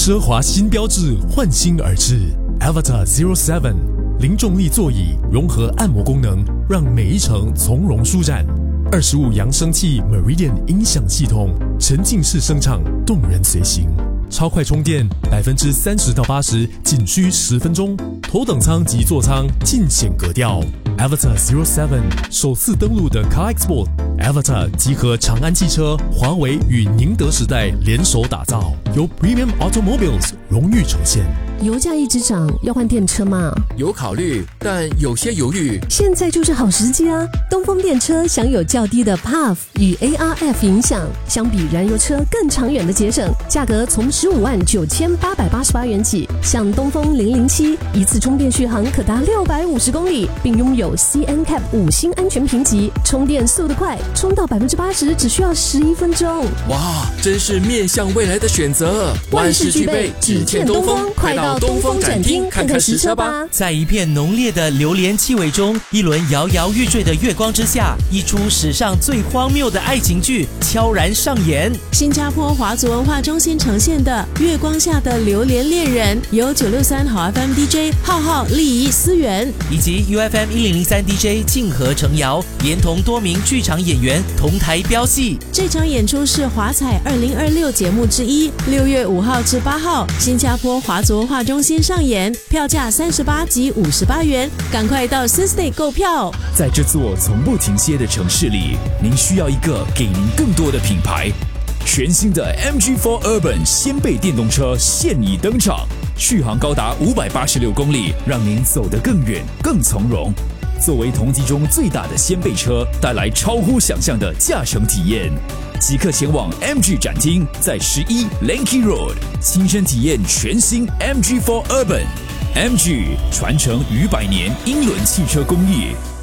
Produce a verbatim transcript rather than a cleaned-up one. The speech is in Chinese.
奢华新标志焕新而至 Avatar Zero Seven， 零重力座椅融合按摩功能，让每一程从容舒展。二十五扬声器 Meridian 音响系统，沉浸式声场，动人随行。超快充电，百分之三十到八十仅需十分钟。头等舱及座舱尽显格调。Avatar Zero Seven 首次登陆的 Car Export。Avatar 集合长安汽车、华为与宁德时代联手打造，由 Premium Automobiles 荣誉呈现。 油价一直涨，要换电车吗？ 有考虑，但有些犹豫。 现在就是好时机啊！东风电车享有较低的 P A F 与 A R F 影响，相比燃油车更长远的节省，价格从十五万九千八百八十八元起。像东风零零七，一次充电续航可达六百五十公里，并拥有 C N C A P 五星安全评级，充电速度快，充到百分之八十只需要十一分钟。 哇，真是面向未来的选择，万事俱备，只欠东风，快到东风展厅看看实车吧。 在一片浓烈的榴莲气味中，一轮摇摇欲坠的月光之下，一出史上最荒谬的爱情剧悄然上演。 新加坡华族文化中心呈现的《月光下的榴莲恋人》，由九六三好 F M D J 浩浩、丽仪、思源以及 U F M 一零零三 D J 静和程瑶，连同多名剧场演员同台飙戏。 这场演出是华彩二零二六节目之一，六月五号至八号，新加坡华族文化中心上演，票价三十八及五十八元，赶快到 Sysday 购票。 在这座从不停歇的城市里，您需要一个给您更多的品牌。全新的 M G 四 Urban 掀背电动车现已登场，续航高达五百八十六公里，让您走得更远、更从容。作为同级中最大的掀背车，带来超乎想象的驾乘体验。即刻前往 M G 展厅，在十一 Lanky Road 亲身体验全新 M G 四 Urban。M G 传承逾百年英伦汽车工艺。